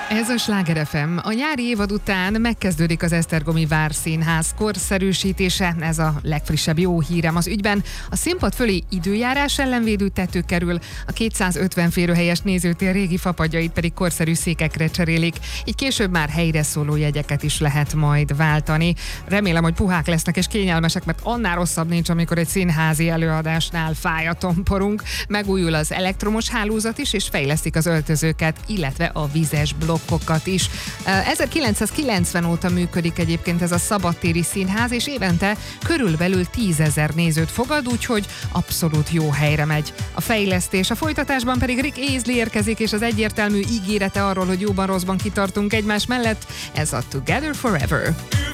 Ez a Sláger FM. A nyári évad után megkezdődik az Esztergomi Várszínház korszerűsítése. Ez a legfrissebb jó hírem az ügyben. A színpad fölé időjárás ellenvédő tető kerül, a 250 férőhelyes nézőtér régi fapadjait pedig korszerű székekre cserélik. Így később már helyre szóló jegyeket is lehet majd váltani. Remélem, hogy puhák lesznek és kényelmesek, mert annál rosszabb nincs, amikor egy színházi előadásnál fáj a tomporunk. Megújul az elektromos hálózat is, és fejlesztik az öltözőket, illetve a vizes blokkokat is. 1990 óta működik egyébként ez a szabadtéri színház, és évente körülbelül 10 000 nézőt fogad, úgyhogy abszolút jó helyre megy. A fejlesztés, a folytatásban pedig Rick Astley érkezik, és az egyértelmű ígérete arról, hogy jóban rosszban kitartunk egymás mellett, ez a Together Forever.